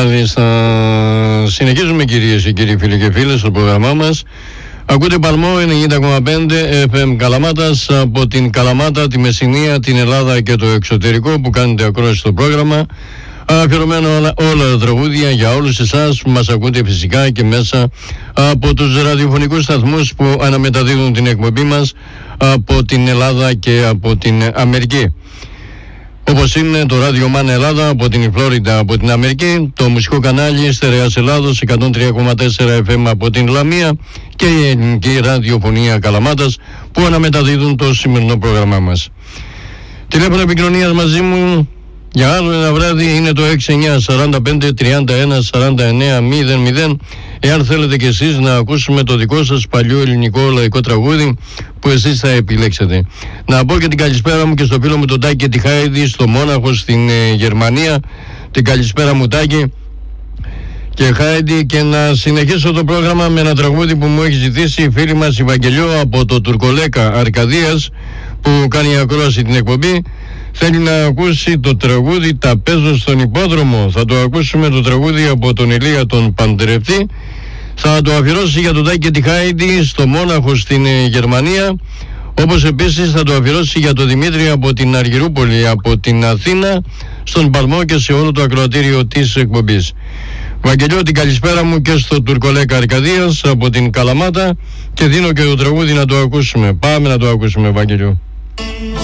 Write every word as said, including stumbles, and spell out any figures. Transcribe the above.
Μάλιστα, συνεχίζουμε κυρίες και κύριοι φίλοι και φίλες στο πρόγραμμά μας. Ακούτε Παλμό ενενήντα κόμμα πέντε εφ εμ Καλαμάτας, από την Καλαμάτα, τη Μεσσηνία, την Ελλάδα και το εξωτερικό, που κάνετε ακρόαση στο πρόγραμμα. Αφιερωμένο όλα, όλα τα τραγούδια για όλους εσάς που μας ακούτε φυσικά και μέσα από τους ραδιοφωνικούς σταθμούς που αναμεταδίδουν την εκπομπή μας από την Ελλάδα και από την Αμερική. Όπως είναι το Ράδιο Μάνα Ελλάδα από την Φλόριντα, από την Αμερική, το μουσικό κανάλι Στερεάς Ελλάδος εκατόν τρία κόμμα τέσσερα εφ εμ από την Λαμία και η ελληνική ραδιοφωνία Καλαμάτας που αναμεταδίδουν το σημερινό πρόγραμμά μας. Τηλέφωνο επικοινωνίας μαζί μου για άλλο ένα βράδυ είναι το έξι εννιά σαράντα πέντε τριάντα ένα σαράντα εννέα μηδέν μηδέν. Εάν θέλετε κι εσείς να ακούσουμε το δικό σας παλιό ελληνικό λαϊκό τραγούδι που εσείς θα επιλέξετε. Να πω και την καλησπέρα μου και στο φίλο μου τον Τάκη και τη Χάιδη στο Μόναχο στην ε, Γερμανία. Την καλησπέρα μου Τάκη και Χάιντι, και να συνεχίσω το πρόγραμμα με ένα τραγούδι που μου έχει ζητήσει η φίλη μας η Βαγγελιό από το Τουρκολέκα Αρκαδίας, που κάνει ακρόαση την εκπομπή. Θέλει να ακούσει το τραγούδι «Τα παίζω στον υπόδρομο». Θα το ακούσουμε το τραγούδι από τον Ηλία τον Παντρευτή. Θα το αφιερώσει για τον Τάκη και τη Χάιντι στο Μόναχο στην ε, Γερμανία. Όπως επίσης θα το αφιερώσει για τον Δημήτρη από την Αργυρούπολη, από την Αθήνα, στον Παλμό και σε όλο το ακροατήριο της εκπομπής. Βαγγελιό, την καλησπέρα μου και στο Τουρκολέκα Αρκαδίας από την Καλαμάτα, και δίνω και το τραγούδι να το ακούσουμε. Πάμε να το ακούσουμε, Βαγγελιό.